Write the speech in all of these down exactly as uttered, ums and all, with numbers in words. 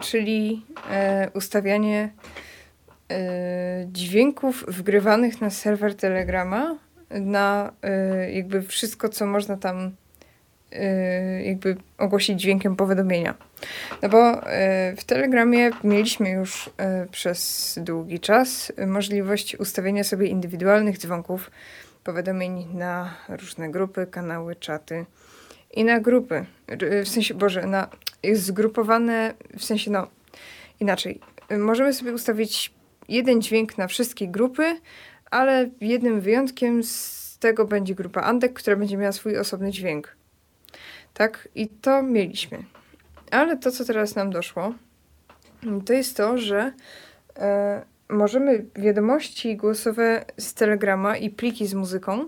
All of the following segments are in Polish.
czyli e, ustawianie e, dźwięków wgrywanych na serwer Telegrama, na e, jakby wszystko, co można tam e, jakby ogłosić dźwiękiem powiadomienia. No bo e, w Telegramie mieliśmy już e, przez długi czas możliwość ustawienia sobie indywidualnych dzwonków, powiadomień na różne grupy, kanały, czaty i na grupy. W sensie, Boże, na, jest zgrupowane, w sensie, no, inaczej. Możemy sobie ustawić jeden dźwięk na wszystkie grupy, ale jednym wyjątkiem z tego będzie grupa Andek, która będzie miała swój osobny dźwięk. Tak? I to mieliśmy. Ale to, co teraz nam doszło, to jest to, że e, możemy wiadomości głosowe z Telegrama i pliki z muzyką,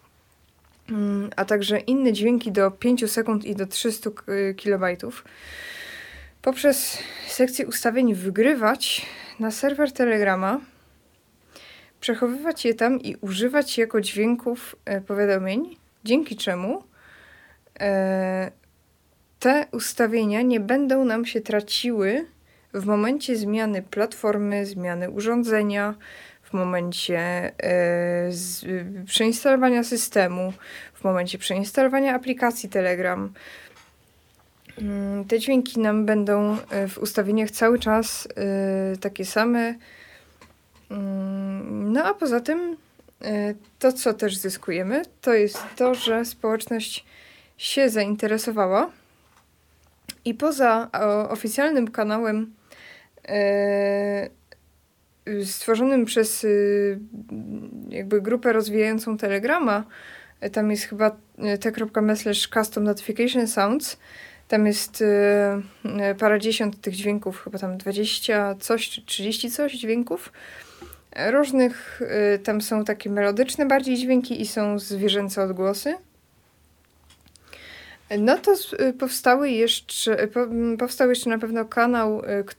a także inne dźwięki do pięciu sekund i do trzystu kilobajtów poprzez sekcję ustawień wgrywać na serwer Telegrama, przechowywać je tam i używać jako dźwięków e, powiadomień, dzięki czemu e, te ustawienia nie będą nam się traciły w momencie zmiany platformy, zmiany urządzenia, w momencie e, z, przeinstalowania systemu, w momencie przeinstalowania aplikacji Telegram. Te dźwięki nam będą w ustawieniach cały czas e, takie same. No a poza tym e, to, co też zyskujemy, to jest to, że społeczność się zainteresowała i poza o, oficjalnym kanałem e, stworzonym przez y, jakby grupę rozwijającą Telegrama, tam jest chyba t.me slash custom notification sounds, tam jest y, parędziesiąt tych dźwięków, chyba tam dwadzieścia coś, czy trzydzieści coś dźwięków różnych, y, tam są takie melodyczne bardziej dźwięki i są zwierzęce odgłosy. No to powstały jeszcze, powstał jeszcze na pewno kanał,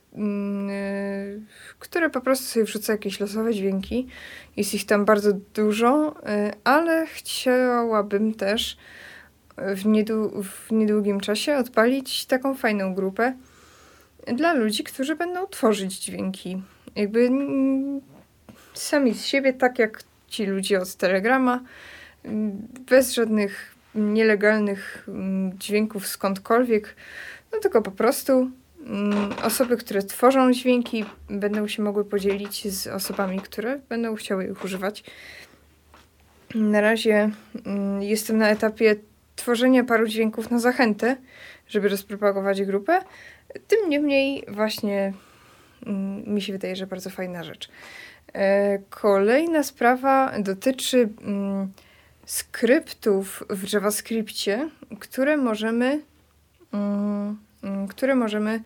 który po prostu sobie wrzuca jakieś losowe dźwięki. Jest ich tam bardzo dużo, ale chciałabym też w, niedłu- w niedługim czasie odpalić taką fajną grupę dla ludzi, którzy będą tworzyć dźwięki. Jakby sami z siebie, tak jak ci ludzie od Telegrama, bez żadnych nielegalnych dźwięków skądkolwiek, no tylko po prostu osoby, które tworzą dźwięki, będą się mogły podzielić z osobami, które będą chciały ich używać. Na razie jestem na etapie tworzenia paru dźwięków na zachętę, żeby rozpropagować grupę. Tym niemniej właśnie mi się wydaje, że bardzo fajna rzecz. Kolejna sprawa dotyczy skryptów w JavaScriptie, które możemy, um, które możemy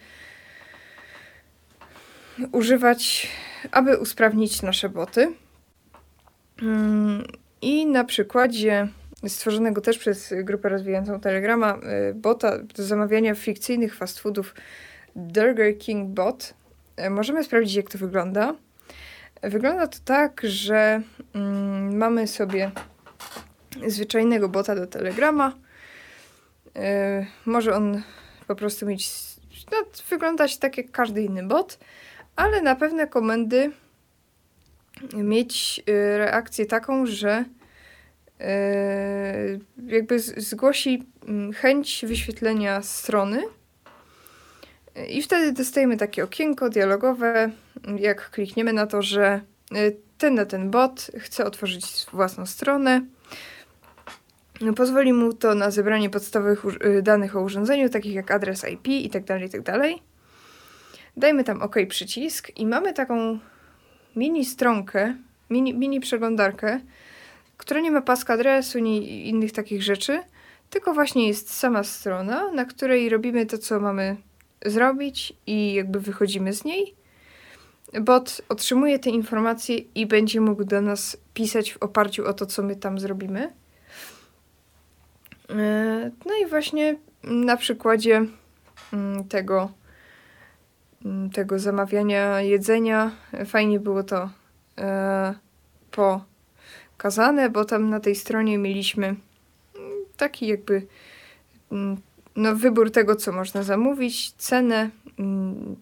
używać, aby usprawnić nasze boty. Um, I na przykładzie stworzonego też przez grupę rozwijającą Telegrama bota do zamawiania fikcyjnych fast foodów Burger King Bot możemy sprawdzić, jak to wygląda. Wygląda to tak, że um, mamy sobie zwyczajnego bota do Telegrama. Yy, może on po prostu mieć, no, wyglądać tak jak każdy inny bot, ale na pewne komendy mieć yy, reakcję taką, że yy, jakby z- zgłosi yy, chęć wyświetlenia strony yy, i wtedy dostajemy takie okienko dialogowe, jak klikniemy na to, że yy, ten na ten bot chce otworzyć własną stronę. Pozwoli mu to na zebranie podstawowych u- danych o urządzeniu, takich jak adres I P i tak dalej, i tak dalej. Dajmy tam OK przycisk i mamy taką mini stronkę, mini, mini przeglądarkę, która nie ma paska adresu, ni innych takich rzeczy, tylko właśnie jest sama strona, na której robimy to, co mamy zrobić i jakby wychodzimy z niej. Bot otrzymuje te informacje i będzie mógł do nas pisać w oparciu o to, co my tam zrobimy. No i właśnie na przykładzie tego, tego zamawiania jedzenia fajnie było to pokazane, bo tam na tej stronie mieliśmy taki jakby no, wybór tego, co można zamówić, cenę,